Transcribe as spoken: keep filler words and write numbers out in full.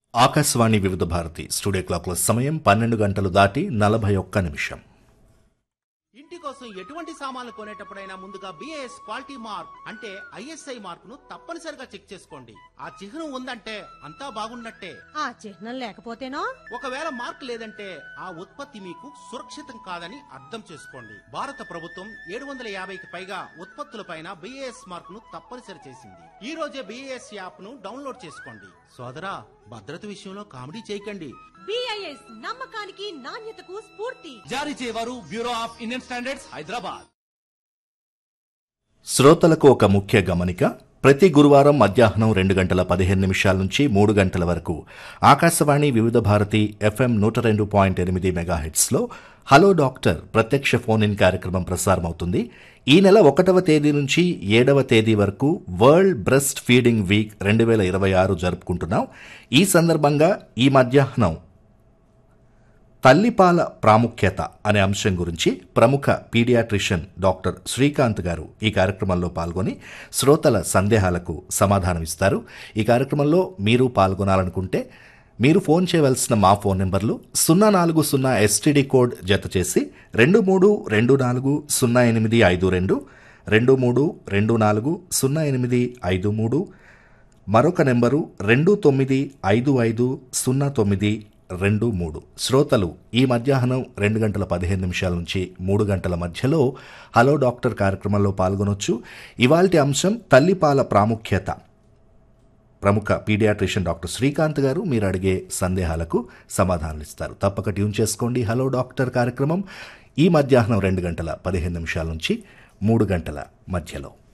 ఆకాశవాణి వివిధ భారతి స్టూడియో క్లాక్ల సమయం పన్నెండు గంటలు దాటి నలభై ఒక్క నిమిషం. ఇంటి కోసం ఎటువంటి సామాన్లు కొనేటప్పుడైనా ముందుగా బిఏఎస్ క్వాలిటీ మార్క్ అంటే ఐఎస్ఐ మార్క్ ను తప్పనిసరిగా చెక్ చేసుకోండి. ఆ చిహ్నం ఉందంటే అంతా బాగున్నట్టే. ఆ చిహ్నం లేకపోతేనో ఒకవేళ మార్క్ లేదంటే ఆ ఉత్పత్తి మీకు సురక్షితం కాదని అర్థం చేసుకోండి. భారత ప్రభుత్వం ఏడు వందల యాభైకి పైగా ఉత్పత్తులపైన బిఏఎస్ మార్క్ ను తప్పనిసరి చేసింది. ఈ రోజే బిఏఎస్ యాప్ ను డౌన్లోడ్ చేసుకోండి. సోదరా, భద్రత విషయంలో కామెడీ చేయకండి. బిఐఎస్ నమ్మకానికి నాణ్యతకు స్ఫూర్తి. జారీ చేయవారు bureau of Indian standards, Hyderabad. శ్రోతలకు ఒక ముఖ్య గమనిక. ప్రతి గురువారం మధ్యాహ్నం రెండు గంటల పదిహేను నిమిషాల నుంచి మూడు గంటల వరకు ఆకాశవాణి వివిధ భారతి ఎఫ్ఎం నూట రెండు పాయింట్ ఎనిమిది మెగాహెట్స్లో హలో డాక్టర్ ప్రత్యక్ష ఫోన్ ఇన్ కార్యక్రమం ప్రసారమవుతుంది. ఈ నెల ఒకటవ తేదీ నుంచి ఏడవ తేదీ వరకు వరల్డ్ బ్రెస్ట్ ఫీడింగ్ వీక్ రెండు వేల ఇరవై ఆరు జరుపుకుంటున్నాం. ఈ సందర్భంగా ఈ మధ్యాహ్నం తల్లిపాల ప్రాముఖ్యత అనే అంశం గురించి ప్రముఖ పీడియాట్రిషియన్ డాక్టర్ శ్రీకాంత్ గారు ఈ కార్యక్రమంలో పాల్గొని శ్రోతల సందేహాలకు సమాధానమిస్తారు. ఈ కార్యక్రమంలో మీరు పాల్గొనాలనుకుంటే మీరు ఫోన్ చేయవలసిన మా ఫోన్ నెంబర్లు సున్నా నాలుగు సున్నా ఎస్టీడీ కోడ్ జత చేసి రెండు మూడు రెండు నాలుగు సున్నా ఎనిమిది ఐదు రెండు రెండు మూడు రెండు నాలుగు సున్నా ఎనిమిది ఐదు మూడు మరొక నెంబరు రెండు తొమ్మిది ఐదు ఐదు సున్నా తొమ్మిది రెండు మూడు. శ్రోతలు ఈ మధ్యాహ్నం రెండు గంటల పదిహేను నిమిషాల నుంచి మూడు గంటల మధ్యలో హలో డాక్టర్ కార్యక్రమంలో పాల్గొనొచ్చు. ఇవాల్టి అంశం తల్లిపాల ప్రాముఖ్యత. ప్రముఖ పీడియాట్రిషియన్ డాక్టర్ శ్రీకాంత్ గారు మీరు అడిగే సందేహాలకు సమాధానాలు ఇస్తారు. తప్పక ట్యూన్ చేసుకోండి హలో డాక్టర్ కార్యక్రమం ఈ మధ్యాహ్నం రెండు గంటల పదిహేను నిమిషాల నుంచి మూడు గంటల మధ్యలో.